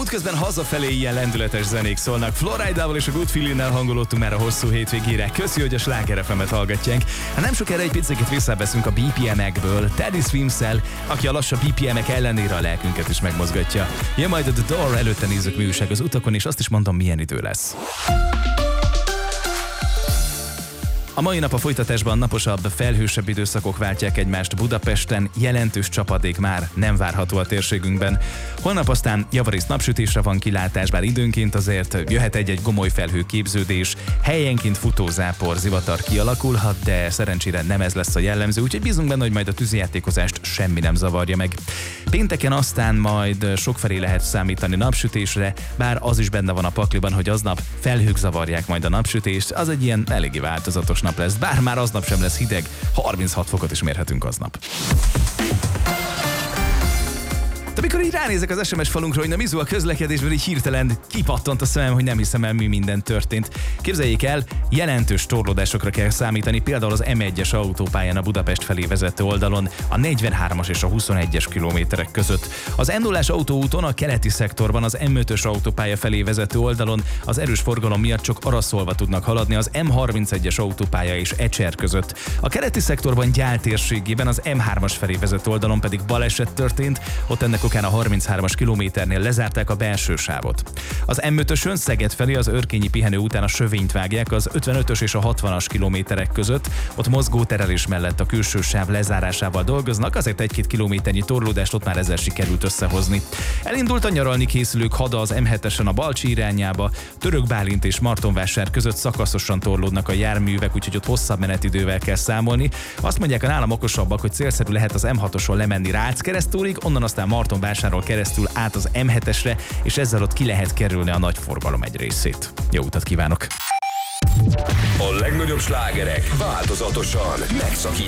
Útközben hazafelé ilyen lendületes zenék szólnak. Florida-val és a Good Feeling-nel hangolódtunk már a hosszú hétvégére. Köszi, hogy a Sláger FM-et hallgatják. Hát nem sokára egy picit visszaveszünk a BPM-ekből, Teddy Swims-szel, aki a lassabb BPM-ek ellenére a lelkünket is megmozgatja. Jön majd a The Door, előtte nézzük mi újság az utakon, és azt is mondom, milyen idő lesz. A mai nap a folytatásban naposabb, felhősebb időszakok váltják egymást Budapesten, jelentős csapadék már nem várható a térségünkben. Holnap aztán javarészt napsütésre van kilátás, bár időnként azért jöhet egy gomoly felhőképződés, helyenként futózápor, zivatar kialakulhat, de szerencsére nem ez lesz a jellemző, úgyhogy bízunk benne, hogy majd a tűzijátékozást semmi nem zavarja meg. Pénteken aztán majd sokfelé lehet számítani napsütésre, bár az is benne van a pakliban, hogy aznap felhők zavarják majd a napsütést, az egy ilyen eléggé változatos nap lesz, bár már aznap sem lesz hideg, 36 fokot is mérhetünk aznap. De amikor így ránézek az SMS falunkra, hogy na mizu a közlekedésben, így hirtelen kipattant a szemem, hogy nem hiszem el, mi minden történt. Képzeljék el, jelentős torlódásokra kell számítani, például az M1-es autópályán a Budapest felé vezető oldalon, a 43-as és a 21-es kilométerek között. Az M0-as autóúton a keleti szektorban, az M5-ös autópálya felé vezető oldalon az erős forgalom miatt csak araszolva tudnak haladni az M31-es autópálya és Ecser között. A keleti szektorban Gyál térségében, az M3-as felé vezető oldalon pedig baleset történt, ott ennek okán a 33-as kilométernél lezárták a belső sávot. Az M5-ösön Szeged felé az Örkényi pihenő után a sövényt vágják az 55-ös és a 60-as kilométerek között, ott mozgóterelés mellett a külső sáv lezárásával dolgoznak, azért 1-2 kilométernyi torlódást ott már ezzel sikerült összehozni. Elindult a nyaralni készülők hada az M7-esen a Balcsi irányába, Török Bálint és Martonvásár között szakaszosan torlódnak a járművek, úgyhogy ott hosszabb menetidővel kell számolni. Azt mondják a nálam okosabbak, hogy célszerű lehet az M6-oson lemenni Rácz-Keresztúrig, onnan aztán Martonvásáról keresztül át az M7-esre, és ezzel ott ki lehet kerülni a nagy forgalom egy részét. Jó utat kívánok! A legnagyobb slágerek változatosan megszakítottak.